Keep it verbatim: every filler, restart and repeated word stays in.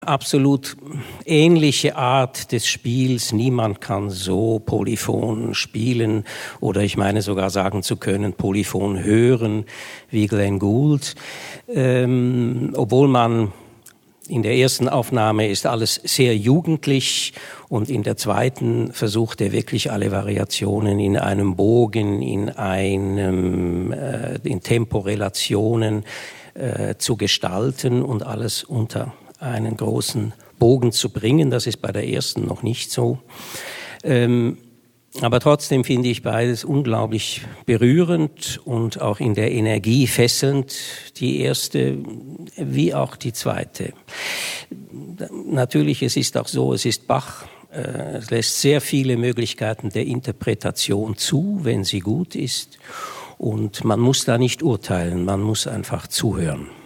Absolut ähnliche Art des Spiels. Niemand kann so polyphon spielen oder ich meine sogar sagen zu können, polyphon hören wie Glenn Gould. Ähm, obwohl man in der ersten Aufnahme ist alles sehr jugendlich und in der zweiten versucht er wirklich alle Variationen in einem Bogen, in einem, äh, in Temporelationen äh, zu gestalten und alles unter einen großen Bogen zu bringen. Das ist bei der ersten noch nicht so. Ähm, aber trotzdem finde ich beides unglaublich berührend und auch in der Energie fesselnd, die erste wie auch die zweite. Natürlich, es ist auch so, es ist Bach. Es lässt sehr viele Möglichkeiten der Interpretation zu, wenn sie gut ist. Und man muss da nicht urteilen, man muss einfach zuhören.